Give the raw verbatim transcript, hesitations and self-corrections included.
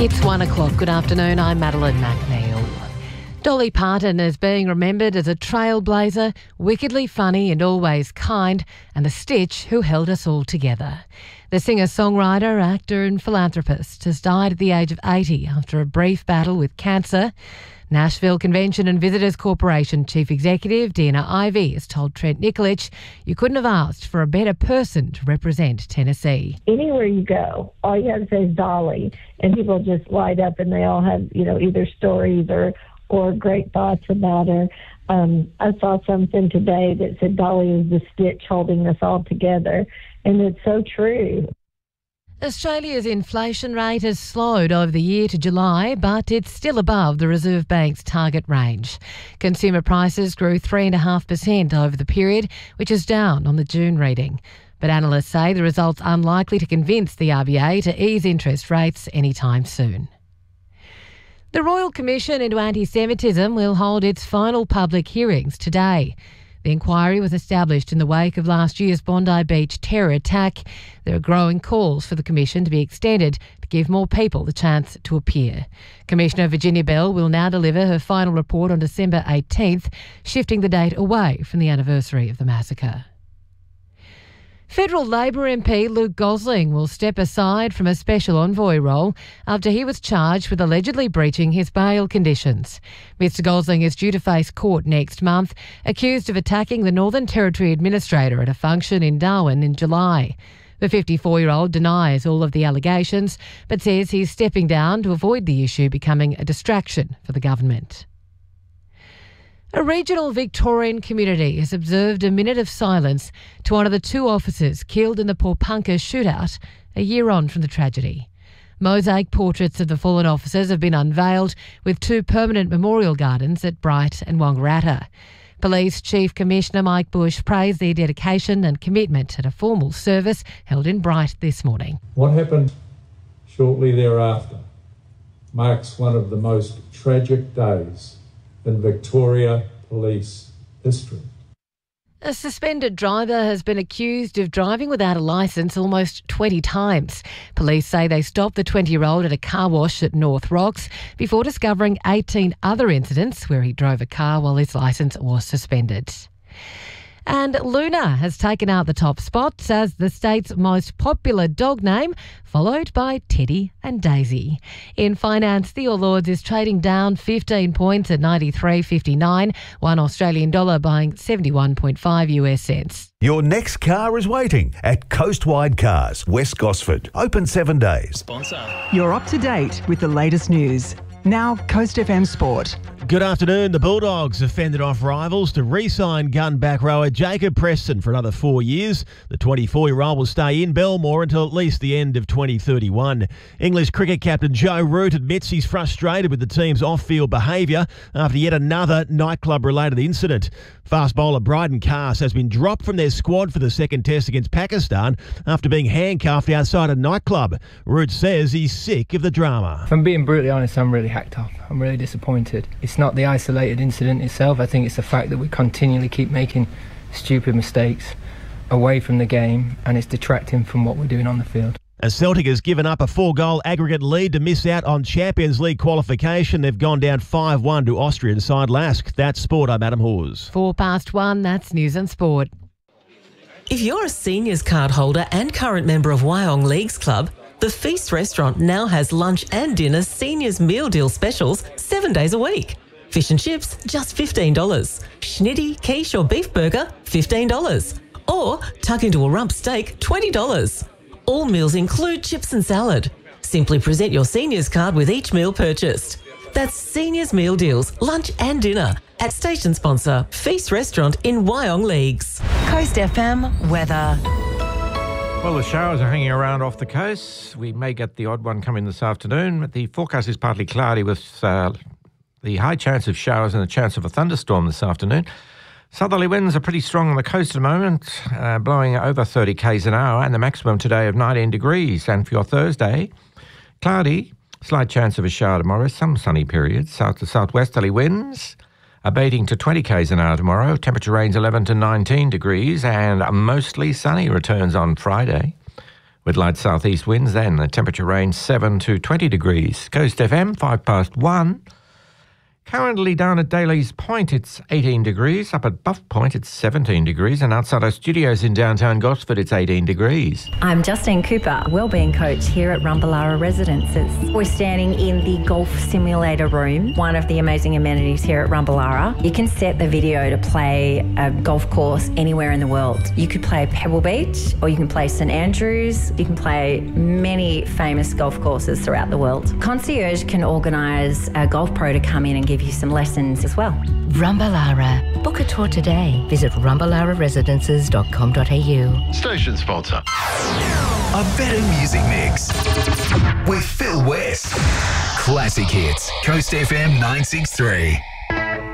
It's one o'clock. Good afternoon. I'm Madeline McNeil. Dolly Parton is being remembered as a trailblazer, wickedly funny and always kind, and the stitch who held us all together. The singer-songwriter, actor and philanthropist has died at the age of eighty after a brief battle with cancer. Nashville Convention and Visitors Corporation Chief Executive Dina Ivey has told Trent Nikolic, "You couldn't have asked for a better person to represent Tennessee." Anywhere you go, all you have to say is Dolly, and people just light up and they all have, you know, either stories or, or great thoughts about her. Um, I saw something today that said Dolly is the stitch holding us all together, and it's so true. Australia's inflation rate has slowed over the year to July, but it's still above the Reserve Bank's target range. Consumer prices grew three point five percent over the period, which is down on the June reading. But analysts say the result's unlikely to convince the R B A to ease interest rates anytime soon. The Royal Commission into Anti-Semitism will hold its final public hearings today. The inquiry was established in the wake of last year's Bondi Beach terror attack. There are growing calls for the Commission to be extended to give more people the chance to appear. Commissioner Virginia Bell will now deliver her final report on December eighteenth, shifting the date away from the anniversary of the massacre. Federal Labor M P Luke Gosling will step aside from a special envoy role after he was charged with allegedly breaching his bail conditions. Mister Gosling is due to face court next month, accused of attacking the Northern Territory Administrator at a function in Darwin in July. The fifty-four-year-old denies all of the allegations, but says he's stepping down to avoid the issue becoming a distraction for the government. A regional Victorian community has observed a minute of silence to honour the two officers killed in the Pawnpukka shootout a year on from the tragedy. Mosaic portraits of the fallen officers have been unveiled with two permanent memorial gardens at Bright and Wangaratta. Police Chief Commissioner Mike Bush praised their dedication and commitment at a formal service held in Bright this morning. What happened shortly thereafter marks one of the most tragic days in Victoria Police history. A suspended driver has been accused of driving without a licence almost twenty times. Police say they stopped the twenty-year-old at a car wash at North Rocks before discovering eighteen other incidents where he drove a car while his licence was suspended. And Luna has taken out the top spots as the state's most popular dog name, followed by Teddy and Daisy. In finance, the All Ords is trading down fifteen points at ninety-three fifty-nine, one Australian dollar buying seventy-one point five U S cents. Your next car is waiting at Coastwide Cars, West Gosford. Open seven days. Sponsor. You're up to date with the latest news. Now, Coast F M Sport. Good afternoon. The Bulldogs have fended off rivals to re-sign gun back rower Jacob Preston for another four years. The twenty-four-year-old will stay in Belmore until at least the end of twenty thirty-one. English cricket captain Joe Root admits he's frustrated with the team's off-field behaviour after yet another nightclub-related incident. Fast bowler Bryden Cass has been dropped from their squad for the second test against Pakistan after being handcuffed outside a nightclub. Root says he's sick of the drama. If I'm being brutally honest, I'm really hacked up. I'm really disappointed. It's not the isolated incident itself. I think it's the fact that we continually keep making stupid mistakes away from the game, and it's detracting from what we're doing on the field. As Celtic has given up a four-goal aggregate lead to miss out on Champions League qualification, they've gone down five one to Austrian side Lask. That's Sport. I'm Adam Hawes. Four past one, that's News and Sport. If you're a seniors card holder and current member of Wyong Leagues Club, the Feast restaurant now has lunch and dinner seniors meal deal specials seven days a week. Fish and chips, just fifteen dollars. Schnitty, quiche or beef burger, fifteen dollars. Or tuck into a rump steak, twenty dollars. All meals include chips and salad. Simply present your seniors card with each meal purchased. That's Seniors Meal Deals, lunch and dinner at station sponsor Feast Restaurant in Wyong Leagues. Coast F M weather. Well, the showers are hanging around off the coast. We may get the odd one coming this afternoon, but the forecast is partly cloudy with uh, the high chance of showers and a chance of a thunderstorm this afternoon. Southerly winds are pretty strong on the coast at the moment, uh, blowing over thirty kays an hour, and the maximum today of nineteen degrees. And for your Thursday, cloudy, slight chance of a shower tomorrow, some sunny periods, south to southwesterly winds, abating to twenty kays an hour tomorrow. Temperature range eleven to nineteen degrees, and mostly sunny returns on Friday. with light southeast winds. Then the temperature range seven to twenty degrees. Coast F M, five past one. Currently down at Daly's Point, it's eighteen degrees. Up at Buff Point, it's seventeen degrees. And outside our studios in downtown Gosford, it's eighteen degrees. I'm Justine Cooper, wellbeing coach here at Rumballara Residences. We're standing in the golf simulator room, one of the amazing amenities here at Rumballara. You can set the video to play a golf course anywhere in the world. You could play Pebble Beach, or you can play St Andrews. You can play many famous golf courses throughout the world. Concierge can organise a golf pro to come in and give you some lessons as well. Rumballara. Book a tour today. Visit rumballara residences dot com dot a u. Station sponsor. A better music mix with Phil West. Classic hits. Coast F M nine six three.